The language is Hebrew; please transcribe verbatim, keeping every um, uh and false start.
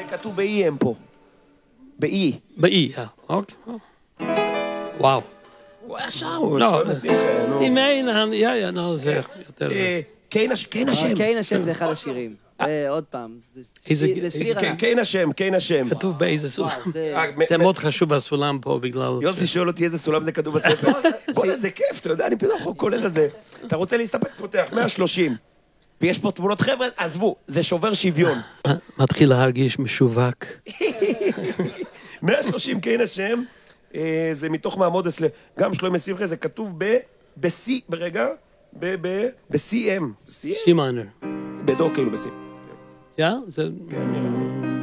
כתוב באי הם פה. באי. באי, אה, אוקיי. וואו. הוא היה שם, הוא שואל לשמחה, נו. אם אין, יא, יא, נו, זה יותר... קיין השם. קיין השם זה אחד השירים. עוד פעם. איזה... קיין השם, קיין השם. כתוב באיזה סולם. זה מאוד חשוב בסולם פה בגלל... יוסי שואל אותי איזה סולם זה כתוב בספר. בוא'נה, זה כיף, אתה יודע, אני פתאום קולט לזה. אתה רוצה להסתפק, פותח, מאה ושלושים. ויש פה תמונות חבר'ה, עזבו, זה שובר שוויון. מתחיל להרגיש משווק. מאה ושלושים קיין השם, זה מתוך מהמודס, גם שלום שמחה, זה כתוב ב-C, ברגע, ב-C M. C minor. בדו כאילו ב-C. יא? זה...